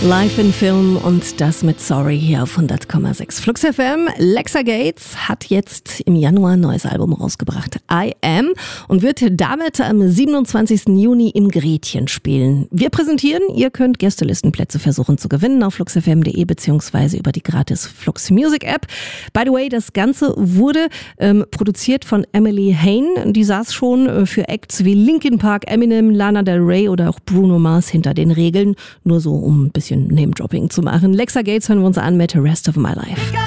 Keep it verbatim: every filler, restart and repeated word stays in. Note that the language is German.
Live in Film und das mit Sorry hier auf hundert Komma sechs Flux F M. Lexa Gates hat jetzt im Januar ein neues Album rausgebracht, I Am, und wird damit am siebenundzwanzigsten Juni im Gretchen spielen. Wir präsentieren, ihr könnt Gästelistenplätze versuchen zu gewinnen auf flux f m punkt de beziehungsweise über die gratis Flux Music App. By the way, das Ganze wurde ähm, produziert von Emily Hain. Die saß schon äh, für Acts wie Linkin Park, Eminem, Lana Del Rey oder auch Bruno Mars hinter den Regeln. Nur so, um ein bisschen Name-Dropping zu machen. Lexa Gates hören wir uns an mit The Rest of My Life.